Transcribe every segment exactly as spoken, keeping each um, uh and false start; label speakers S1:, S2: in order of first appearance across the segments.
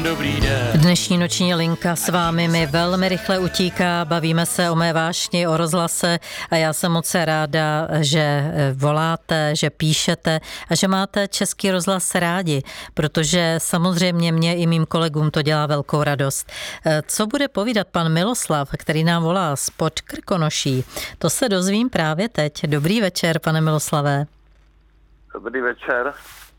S1: dobrý den.
S2: Dnešní noční linka s vámi mi velmi rychle utíká, bavíme se o mé vášni, o rozhlase a já jsem moc ráda, že voláte, že píšete a že máte Český rozhlas rádi, protože samozřejmě mě i mým kolegům to dělá velkou radost. Co bude povídat pan Miloslav, který nám volá spod Krkonoší? To se dozvím právě teď. Dobrý večer, pane Miloslavé.
S3: Dobrý večer.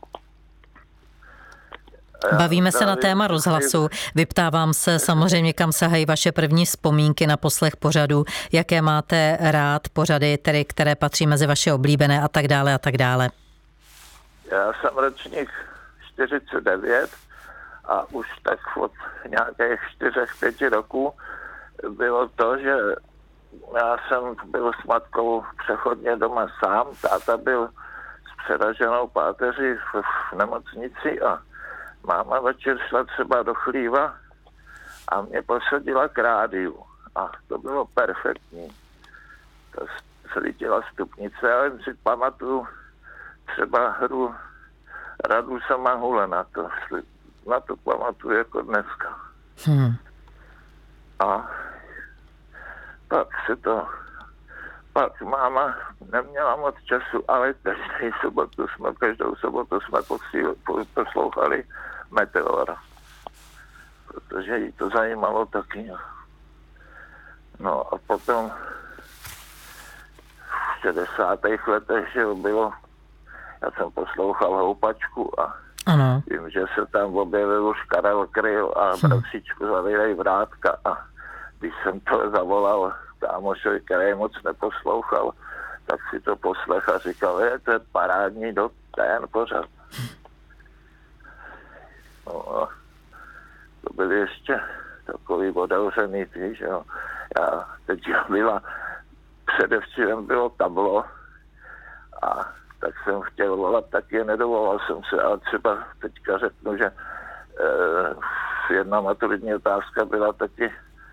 S2: Bavíme se na téma rozhlasu. Vyptávám se samozřejmě, kam sahají vaše první vzpomínky na poslech pořadu, jaké máte rád pořady, tedy, které patří mezi vaše oblíbené a tak dále a tak dále.
S3: Já jsem ročník čtyřicet devět a už tak od nějakých čtyřech, pěti roků bylo to, že já jsem byl s matkou přechodně doma sám, táta byl s přeraženou páteří v, v nemocnici a máma večer šla třeba do chlíva a mě posadila k rádiu. A to bylo perfektní. To slítila stupnice, ale si pamatuju třeba hru Radu Samahule na to. Na to pamatuju jako dneska.
S2: Hmm.
S3: A pak se to... Pak máma neměla moc času, ale každou sobotu jsme, každou sobotu jsme poslouchali Meteor, protože jí to zajímalo taky. No a potom v šedesátých letech, že bylo, já jsem poslouchal Houpačku a
S2: ano.
S3: Vím, že se tam objevil už Karel Kryl a
S2: hm.
S3: bratříčku Zavírej Vrátka a když jsem to zavolal kámošovi, který moc neposlouchal, tak si to poslech a říkal, je, to je parádní do ten pořad. No a to byly ještě takový odevřený ty, že jo. Já teď byla, předevčírem bylo tablo a tak jsem chtěl volat, tak je nedovolal jsem se, ale třeba teďka řeknu, že eh, jedna maturitní otázka byla taky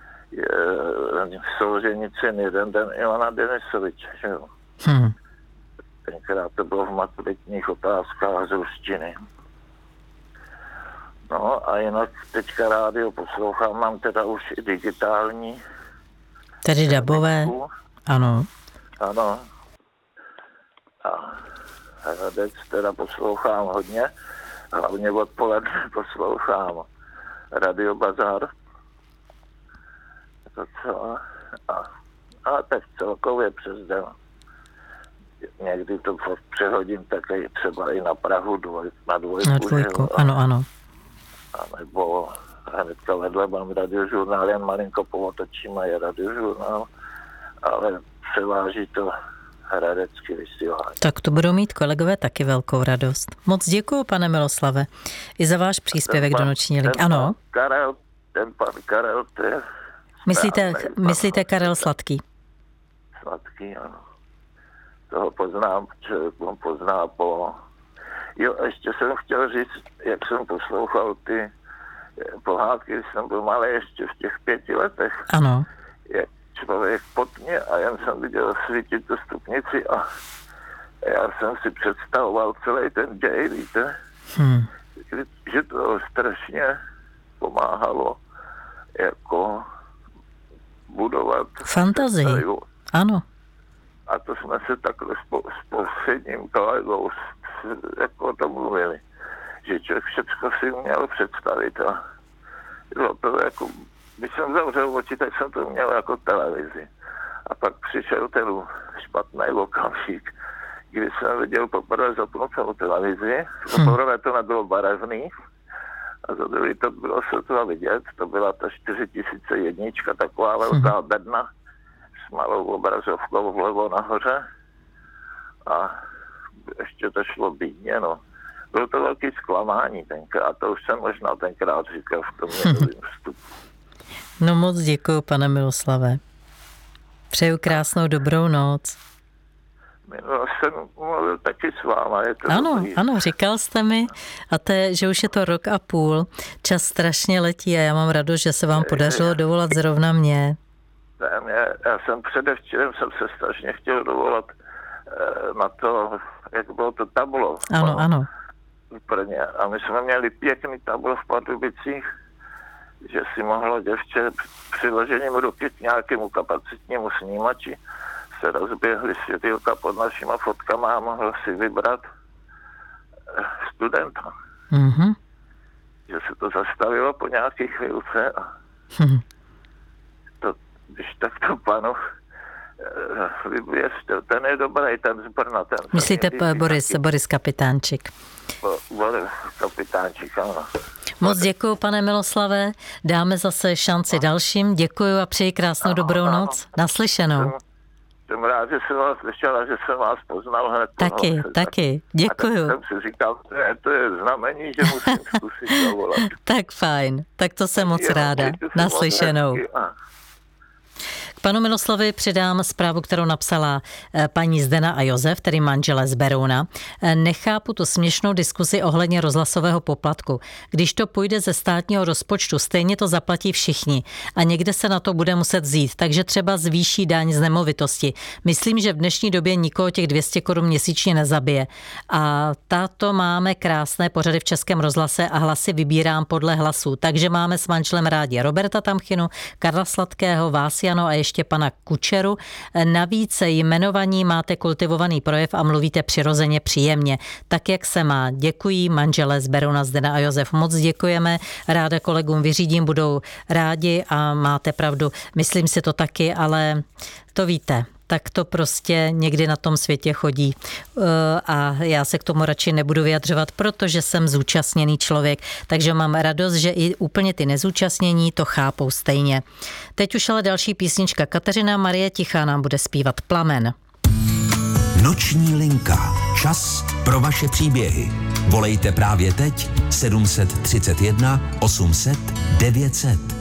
S3: Solženicin jeden den Ivana Denisoviče, že jo.
S2: Hmm.
S3: Tenkrát to bylo v maturitních otázkách z ruštiny. No a jinak teďka rádio poslouchám, mám teda už i digitální.
S2: Tedy dabové, ano.
S3: Ano. A Hradec teda poslouchám hodně, hlavně odpoledne poslouchám Radio Bazar. Docela. A, a tak celkově přes den. Někdy to přehodím také třeba i na Prahu dvoj, na dvojku.
S2: Na dvojku, ano, ano.
S3: A nebo hnedka vedle mám radiožurnál, jen malinko povotočím a je radiožurnál, ale převáží to hradecký vysílání.
S2: Tak to budou mít kolegové taky velkou radost. Moc děkuju, pane Miloslave, i za váš příspěvek pan, do noční linky. Ano.
S3: Karel, ten pan Karel, to je
S2: Myslíte, myslíte Karel Sladký?
S3: Sladký, ano. Toho poznám, člověk on pozná po... Jo, ještě jsem chtěl říct, jak jsem poslouchal ty pohádky, když jsem byl malý ještě v těch pěti letech.
S2: Ano.
S3: Jak člověk pod mě a jen jsem viděl svítit tu stupnici a já jsem si představoval celý ten děj, víte?
S2: Hmm.
S3: Že to strašně pomáhalo jako budovat
S2: fantazii, ano.
S3: A to jsme se takhle s posledním kolegou jako to mluvili, že člověk všechno si měl představit a bylo to jako, když jsem zavřel oči, tak jsem to měl jako televizi. A pak přišel ten špatný okamžik, kdy jsem viděl poprvé zapnutou televizi, poprvé to nebylo barevný, a za druhý to bylo sotva vidět, to byla ta čtyři tisíce jedna, taková velká bedna s malou obrazovkou vlevo nahoře a ještě to šlo bídně, no. Bylo to velký zklamání tenkrát, to už jsem možná tenkrát říkal v tom jednovým vstupu.
S2: No moc děkuju, pane Miloslave. Přeju krásnou dobrou noc.
S3: Minule jsem mluvil taky s váma. Je to
S2: ano,
S3: dobrý.
S2: ano, říkal jste mi, a to je, že už je to rok a půl, čas strašně letí a já mám radost, že se vám podařilo dovolat zrovna mě.
S3: Je, já jsem předevčírem jsem se strašně chtěl dovolat eh, na to, jak bylo to tablo.
S2: Ano,
S3: no,
S2: ano.
S3: Brně. A my jsme měli pěkný tablo v Pardubicích že si mohlo děvče přiložením ruky k nějakému kapacitnímu snímači se rozběhly světýlka pod našima fotkama a mohl si vybrat studenta.
S2: Mm-hmm.
S3: Že se to zastavilo po nějaké chvílce a
S2: mm-hmm.
S3: to, když tak to panu vyvěřte, ten je dobrý, ten z Brna. Ten
S2: Myslíte p- Boris, taky... Boris Kapitánčik?
S3: Boris Kapitánčik, ano.
S2: Moc děkuju, pane Miloslave. Dáme zase šanci dalším. Děkuju a přeji krásnou ano, dobrou ano. noc. Naslyšenou.
S3: Jsem, jsem rád, že jsem vás slyšela, že jsem vás poznal hned.
S2: Taky, noci, taky. Děkuju.
S3: A tak jsem si říkal, že to je znamení, že musím zkusit zavolat.
S2: Tak fajn. Tak to jsem moc ráda. Naslyšenou. K panu Miloslavi přidám zprávu, kterou napsala paní Zdena a Josef, tedy manželé z Berouna. Nechápu tu směšnou diskuzi ohledně rozhlasového poplatku. Když to půjde ze státního rozpočtu, stejně to zaplatí všichni a někde se na to bude muset vzít, takže třeba zvýší daň z nemovitosti. Myslím, že v dnešní době nikoho těch dvě stě korun měsíčně nezabije. A tato máme krásné pořady v Českém rozhlase a hlasy vybírám podle hlasů. Takže máme s manželem rádi Roberta Tamchinu, Karla Sladkého, vás Jano a ještě pana Kučeru. Navíc jmenovaní máte kultivovaný projev a mluvíte přirozeně příjemně. Tak, jak se má. Děkuji manželé z Berouna, Zdena a Josef. Moc děkujeme. Ráda kolegům vyřídím, budou rádi a máte pravdu. Myslím si to taky, ale to víte. Tak to prostě někdy na tom světě chodí. A já se k tomu radši nebudu vyjadřovat, protože jsem zúčastněný člověk. Takže mám radost, že i úplně ty nezúčastnění to chápou stejně. Teď už ale další písnička. Kateřina Marie Tichá nám bude zpívat Plamen.
S1: Noční linka. Čas pro vaše příběhy. Volejte právě teď sedm set třicet jedna osm set devět set.